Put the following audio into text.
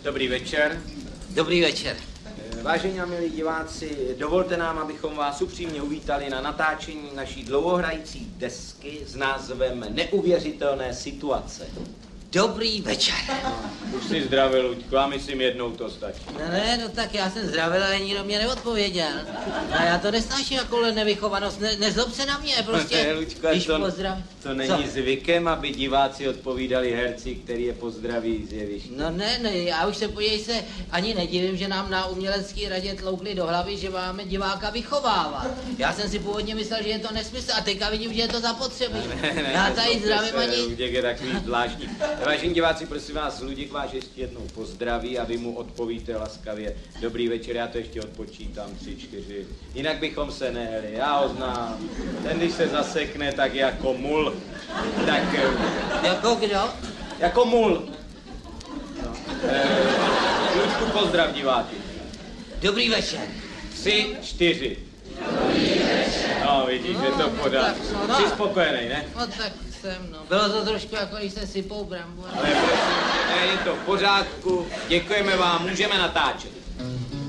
Dobrý večer. Dobrý večer. Vážení a milí diváci, dovolte nám, abychom vás upřímně uvítali na natáčení naší dlouhohrající desky s názvem Neuvěřitelné situace. Dobrý večer. Už si zdravil, Luďku, a myslím jednou to stačí. No tak já jsem zdravil, ale nikdo mě neodpověděl. A já to nesnáším jako nevychovanost, nezlob se na mě, prostě, Ne, Luďku, když pozdravím. to není zvykem, aby diváci odpovídali herci, který je pozdraví z jeviště. No ne, já už se, podívej se, ani nedivím, že nám na umělecké radě tloukli do hlavy, že máme diváka vychovávat. Já jsem si původně myslel, že je to nesmysl a teďka vidím, že je to zapotřebí. Já tady zdravím ani... Luděk je takový zvláštní. Vážení diváci, prosím vás, Luděk vás ještě jednou pozdraví a vy mu odpovíte laskavě. Dobrý večer, já to ještě odpočítám, 3, 4. Jinak bychom se nehli, já ho znám. Ten, když se zasekne, tak jako mul. Tak... Jako kdo? Jako mul. No. Luďku, pozdrav diváky. Dobrý večer. 3, 4. Dobrý večer. No, vidíš, že to podá. Jsi spokojený, ne? No tak jsem, no. Bylo to trošku jako když se sypou brambory. Ale prosím, ne, je to v pořádku. Děkujeme vám, můžeme natáčet.